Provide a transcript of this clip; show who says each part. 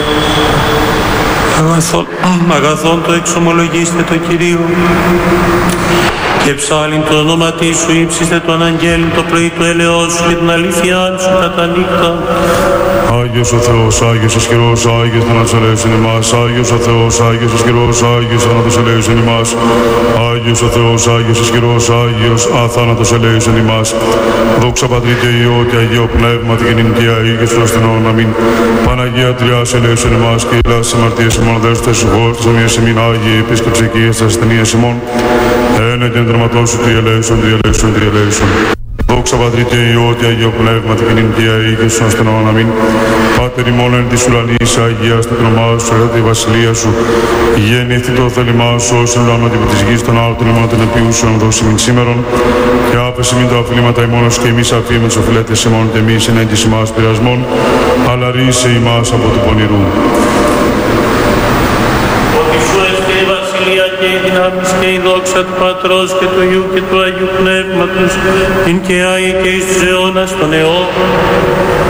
Speaker 1: αγαθόν το εξομολογήστε το Κυρίο. Και ψάλιν το όνομα σου ύψιστε τον αγγέλιν το πρωί του ελαιός σου και την αλήθειά σου κατά νύχτα.
Speaker 2: Άγιος ο Θεός, Άγιος ισχυρός, Άγιος θάνατος ελέησον ημάς. Άγιος ο Θεός, Άγιος ισχυρός, Άγιος θάνατος ελέησον ημάς. Άγιος ο Θεός, Άγιος ισχυρός, Άγιος αθάνατος ελέησον ημάς. Δόξα Πατρί και Υιό και Αγίο Πνεύματι και νυν και αεί και στους ασθενών. Αμήν. Παναγία Τριάς ελέησον ημάς και ηλάς τις αμαρτίες ημών δέσου τες χώρες της ομοίας ημών Άγιοι επίσκεψη και εις ασθενείας ημών. Ένα και εντραματών σου τι ελέησον, τι ελέησον, τι ελέησον. Δόξα Πατρί και Υιό και Αγίο Πνεύματι και νυν και αεί και στους ασθενών. Αμήν. Πάτερ ημών εν της ουρανής, Αγίας το όνομά σου, έρχεται η βασιλεία σου. Γεννήθη το θέλημά σου, όσον ουρανό και από της γης των άλλων ημών των επίουσων δώσει μην σήμερον. Και άφεση μην τα οφείλματα ημώνος και εμείς αφήμεν τους οφειλέτες ημών και εμείς ενέγγις ημάς πειρασμών, αλλά ρίσε ημάς από του πονηρού.
Speaker 1: Και η δυνάμεις και η δόξα του Πατρός και του Υιού και του Αγίου Πνεύματος, ειν και άη και εις τους αιώνας των αιώνων.